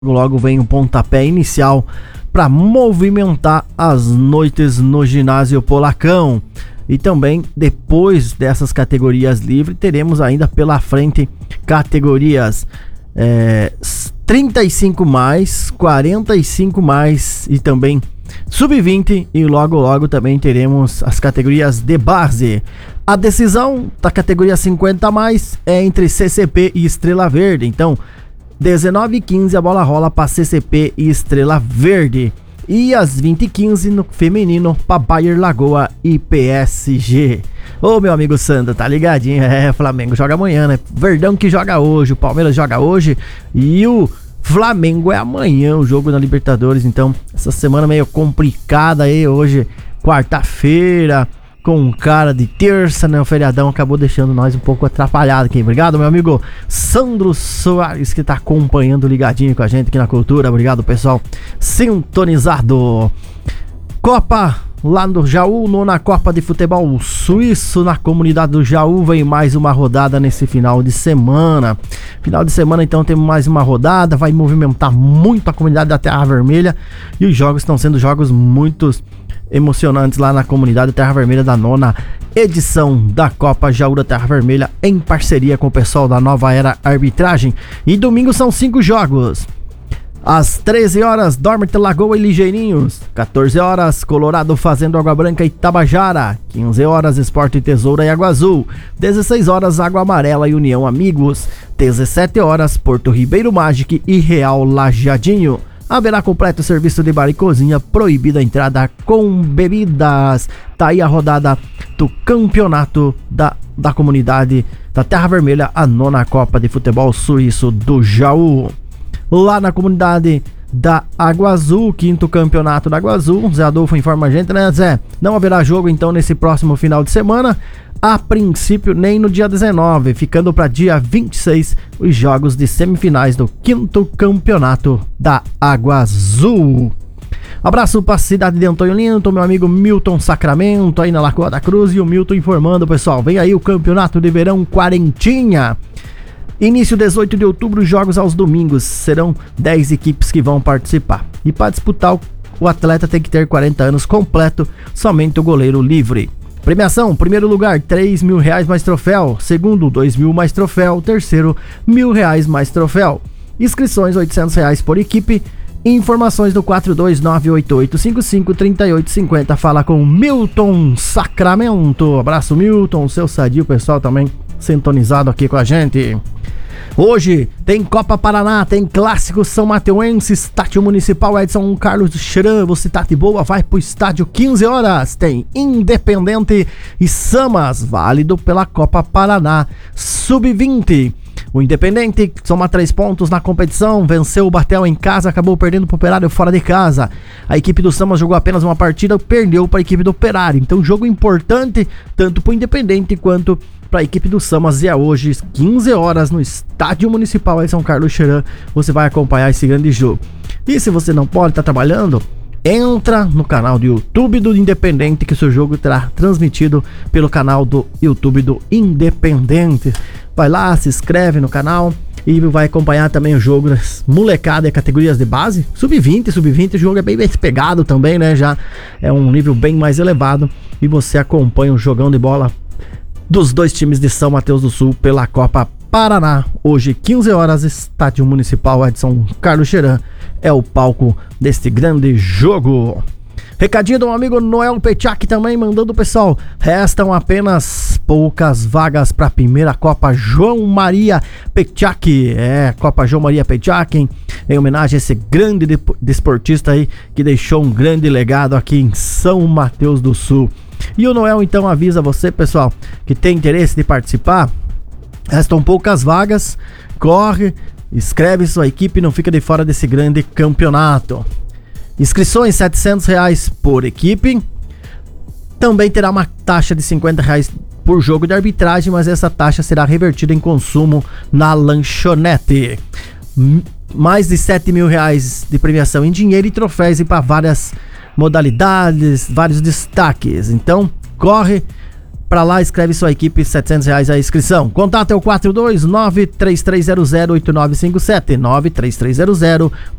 Logo vem o pontapé inicial para movimentar as noites no ginásio Polacão. E também depois dessas categorias livres, teremos ainda pela frente categorias 35 mais, 45 mais e também sub-20, e logo também teremos as categorias de base. A decisão da categoria 50 mais é entre CCP e Estrela Verde, então 19h15 a bola rola para CCP e Estrela Verde. E às 20h15 no feminino para Bayer Lagoa e PSG. Ô meu amigo Sandro, tá ligadinho? Flamengo joga amanhã, né? Verdão que joga hoje, o Palmeiras joga hoje e o Flamengo é amanhã o jogo na Libertadores. Então essa semana meio complicada aí, hoje quarta-feira, com cara de terça, né? O feriadão acabou deixando nós um pouco atrapalhado aqui. Obrigado, meu amigo Sandro Soares, que tá acompanhando ligadinho com a gente aqui na Cultura. Obrigado, pessoal, sintonizado. Copa lá no Jaú, nona Copa de Futebol Suíço na comunidade do Jaú. Vem mais uma rodada nesse final de semana. Final de semana, então, temos mais uma rodada. Vai movimentar muito a comunidade da Terra Vermelha. E os jogos estão sendo jogos muito emocionantes lá na comunidade Terra Vermelha da nona edição da Copa Jaú da Terra Vermelha, em parceria com o pessoal da Nova Era Arbitragem. E domingo são 5 jogos. Às 13 horas, Dormit Lagoa e Ligeirinhos. 14 horas, Colorado fazendo Água Branca e Tabajara. 15 horas, Esporte Tesoura e Água Azul. 16 horas, Água Amarela e União Amigos. 17 horas, Porto Ribeiro Magic e Real Lajeadinho. Haverá completo serviço de bar e cozinha, proibida a entrada com bebidas. Tá aí a rodada do campeonato da comunidade da Terra Vermelha, a nona Copa de Futebol Suíço do Jaú. Lá na comunidade da Água Azul, quinto campeonato da Água Azul. Zé Adolfo informa a gente, né, Zé? Não haverá jogo então nesse próximo final de semana. A princípio, nem no dia 19, ficando para dia 26 os jogos de semifinais do quinto campeonato da Água Azul. Abraço para a cidade de Antônio Linton, meu amigo Milton Sacramento, aí na Lagoa da Cruz. E o Milton informando, pessoal, vem aí o campeonato de verão Quarentinha. Início 18 de outubro, jogos aos domingos. Serão 10 equipes que vão participar. E para disputar, o atleta tem que ter 40 anos completo, somente o goleiro livre. Premiação, primeiro lugar, R$3.000 mais troféu. Segundo, R$2.000 mais troféu. Terceiro, R$1.000 mais troféu. Inscrições, R$800 por equipe. Informações do 42988553850. Fala com Milton Sacramento. Abraço, Milton, seu sadio, pessoal também sintonizado aqui com a gente. Hoje tem Copa Paraná, tem Clássico São Mateuense, Estádio Municipal Edson Carlos Xeran. Você tá de boa, vai pro estádio. 15 horas, tem Independente e Samas, válido pela Copa Paraná Sub-20. O Independente soma 3 pontos na competição, venceu o Batel em casa, acabou perdendo pro Operário fora de casa. A equipe do Samas jogou apenas uma partida, perdeu para a equipe do Operário. Então, jogo importante tanto pro Independente quanto para a equipe do Samas. E é hoje, 15 horas, no Estádio Municipal em São Carlos Xeran, você vai acompanhar esse grande jogo. E se você não pode estar trabalhando, entra no canal do YouTube do Independente, que o seu jogo terá transmitido pelo canal do YouTube do Independente. Vai lá, se inscreve no canal e vai acompanhar também o jogo das molecada e categorias de base. Sub-20, o jogo é bem mais pegado também, né? Já é um nível bem mais elevado e você acompanha o jogão de bola dos dois times de São Mateus do Sul pela Copa Paraná. Hoje, 15 horas, Estádio Municipal Edson Carlos Xeran é o palco deste grande jogo. Recadinho do meu amigo Noel Petiak também mandando, pessoal. Restam apenas poucas vagas para a primeira Copa João Maria Petiak. Copa João Maria Petiak, em homenagem a esse grande desportista aí que deixou um grande legado aqui em São Mateus do Sul. E o Noel então avisa você, pessoal, que tem interesse de participar. Restam poucas vagas. Corre, escreve sua equipe e não fica de fora desse grande campeonato. Inscrições R$700 por equipe. Também terá uma taxa de R$50 por jogo de arbitragem, mas essa taxa será revertida em consumo na lanchonete. Mais de R$7.000 de premiação em dinheiro e troféus e para várias modalidades, vários destaques. Então, corre, pra lá, escreve sua equipe, R$700 a inscrição. Contato é o 429-3300-8957, 93300